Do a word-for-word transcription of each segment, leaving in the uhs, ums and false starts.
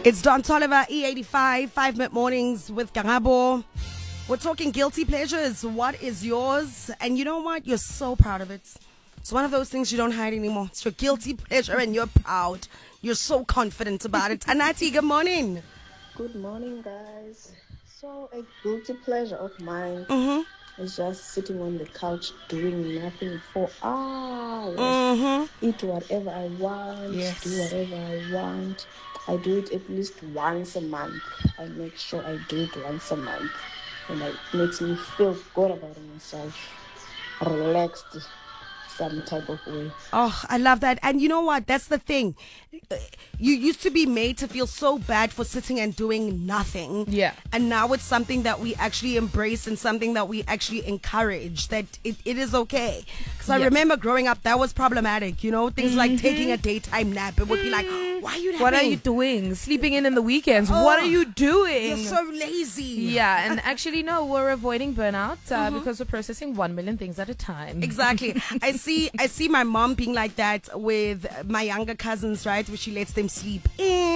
It's Don Toliver, E eighty-five, five minute mornings with Karabo. We're talking guilty pleasures. What is yours? And you know what? You're so proud of it. It's one of those things you don't hide anymore. It's your guilty pleasure and you're proud. You're so confident about it. Anati, good morning. Good morning, guys. So, a guilty pleasure of mine Mm-hmm. is just sitting on the couch doing nothing for hours. Mm-hmm. Eat whatever I want, Yes. do whatever I want. I do it at least once a month. I make sure I do it once a month. And it makes me feel good about myself. Relaxed, some type of way. Oh, I love that. And you know what? That's the thing. You used to be made to feel so bad for sitting and doing nothing. Yeah. And now it's something that we actually embrace and something that we actually encourage, that it, it is okay. Because I Yeah. remember growing up, that was problematic. You know, things like taking a daytime nap. It would be like, why are you napping? What are you doing? Sleeping in in the weekends. what Oh, are you doing? You're so lazy. Yeah, and actually, no, we're avoiding burnout uh, because we're processing one million things at a time. Exactly. I see I see my mom being like that with my younger cousins, right? Where she lets them sleep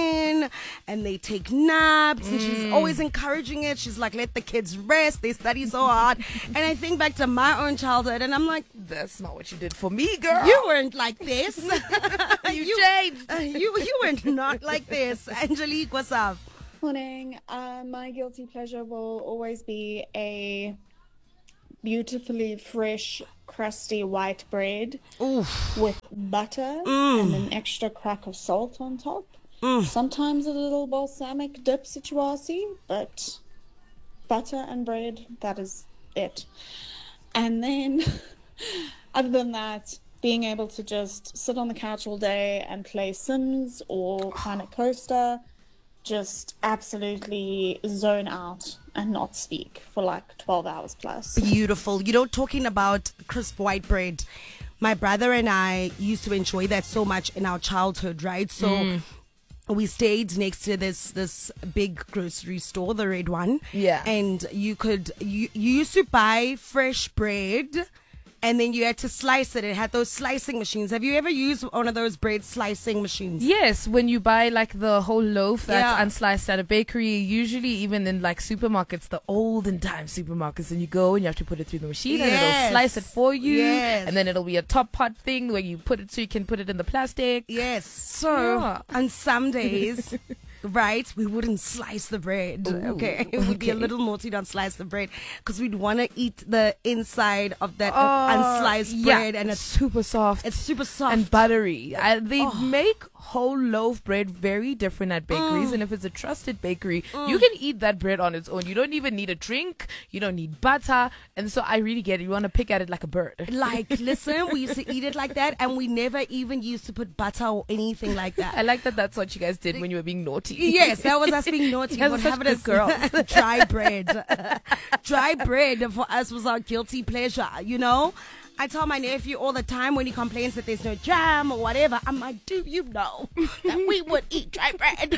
in and they take naps and she's always encouraging it. She's like, let the kids rest. They study so hard. And I think back to my own childhood and I'm like, That's not what you did for me, girl. you weren't like this. You changed. uh, you, you weren't not like this. Angelique, what's up? Morning. Uh, my guilty pleasure will always be a beautifully fresh, crusty white bread Oof. with butter and an extra crack of salt on top. Sometimes a little balsamic dip situation, but butter and bread, that is it. And then, other than that, being able to just sit on the couch all day and play Sims or Planet Coaster, just absolutely zone out and not speak for like twelve hours plus. Beautiful. You know, talking about crisp white bread, my brother and I used to enjoy that so much in our childhood, right? So we stayed next to this this big grocery store, the red one. Yeah. And you could you, you used to buy fresh bread and then you had to slice it. It had those slicing machines. Have you ever used one of those bread slicing machines? Yes, when you buy like the whole loaf that's Yeah. unsliced at a bakery, usually even in like supermarkets, the olden time supermarkets, and you go and you have to put it through the machine and Yes. it'll slice it for you. Yes. And then it'll be a top pot thing where you put it so you can put it in the plastic. Yes. So Yeah. on some days, right, we wouldn't slice the bread. Ooh, okay, it would be a okay. little naughty to slice the bread because we'd want to eat the inside of that Oh, unsliced yeah, bread, and it's super soft. it's super soft. and buttery. I, they Oh. make whole loaf bread very different at bakeries, Mm. and if it's a trusted bakery, you can eat that bread on its own. You don't even need a drink. You don't need butter, and so I really get it. You want to pick at it like a bird. like, listen, we used to eat it like that, and we never even used to put butter or anything like that. I like that. That's what you guys did when you were being naughty. Yes, that was us being naughty. You guys We'd are have such it as good girls. dry bread. Dry bread for us was our guilty pleasure, you know? I tell my nephew all the time when he complains that there's no jam or whatever, I'm like, do you know that we would eat dry bread?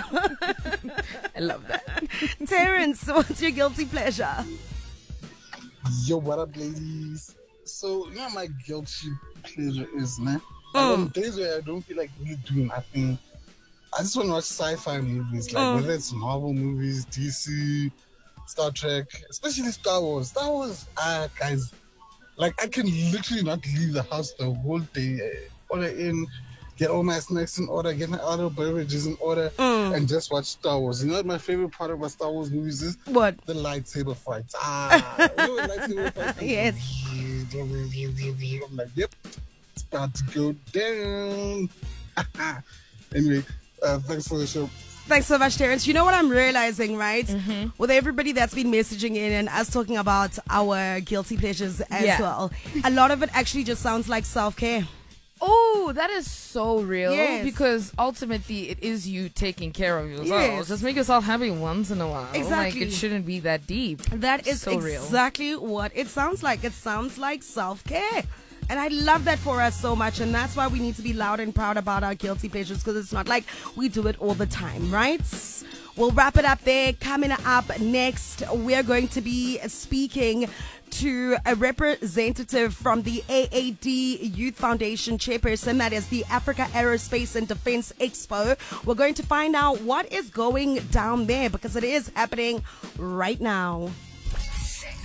I love that. Terrence, what's your guilty pleasure? Yo, what up, ladies? So, you know, my guilty pleasure is, man. Like, on days where I don't feel like really doing nothing, I just want to watch sci-fi movies, like whether it's Marvel movies, D C, Star Trek, especially Star Wars. Star Wars, ah, guys, like I can literally not leave the house the whole day. eh, Order in, get all my snacks in order, get my other beverages in order, and just watch Star Wars. You know what my favorite part about Star Wars movies is? What? The lightsaber fights. Ah, you know what lightsaber fights? Yes. I'm like, yep, it's about to go down. Anyway, uh, thanks for the show. Thanks so much, Terrence. You know what I'm realizing, right? With everybody that's been messaging in and us talking about our guilty pleasures as Yeah. well, a lot of it actually just sounds like self-care. Oh, that is so real. Yes. Because ultimately, it is you taking care of yourself. Yes. Just make yourself happy once in a while. Exactly. Like, it shouldn't be that deep. That is so real. exactly what it sounds like. It sounds like self-care. And I love that for us so much. And that's why we need to be loud and proud about our guilty pleasures, because it's not like we do it all the time, right? We'll wrap it up there. Coming up next, we're going to be speaking to a representative from the A A D Youth Foundation chairperson, that is the Africa Aerospace and Defense Expo. We're going to find out what is going down there because it is happening right now.